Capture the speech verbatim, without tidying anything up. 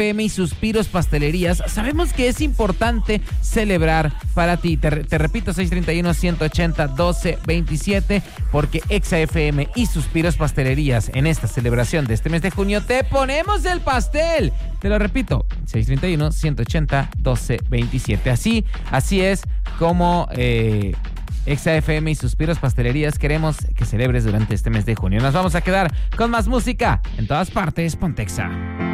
y Suspiros Pastelerías, sabemos que es importante celebrar para ti. Te, te repito, seis tres uno, uno ocho cero, uno dos dos siete, porque Exa F M y Suspiros Pastelerías, en esta celebración de este mes de junio, te ponemos el pastel. Te lo repito, seis tres uno, uno ocho cero, uno dos dos siete. Así, así es como eh, Exa F M y Suspiros Pastelerías queremos que celebres durante este mes de junio. Nos vamos a quedar con más música. En todas partes, ponte Exa.